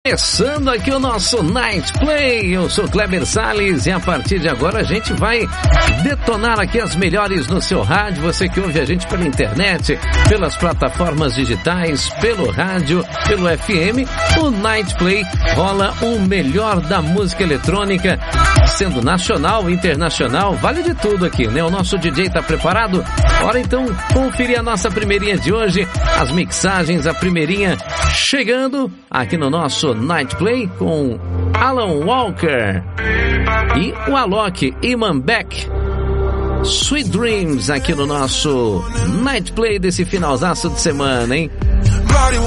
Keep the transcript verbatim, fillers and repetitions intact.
Começando aqui o nosso Night Play, eu sou Kleber Salles e a partir de agora a gente vai detonar aqui as melhores no seu rádio, você que ouve a gente pela internet, pelas plataformas digitais, pelo rádio, pelo F M, o Night Play rola o melhor da música eletrônica, sendo nacional, internacional, vale de tudo aqui, né? O nosso D J tá preparado? Bora então conferir a nossa primeirinha de hoje, as mixagens, a primeirinha chegando aqui no nosso Night Play com Alan Walker e o Alok Imanbek, Sweet Dreams, aqui no nosso Night Play desse finalzaço de semana, hein?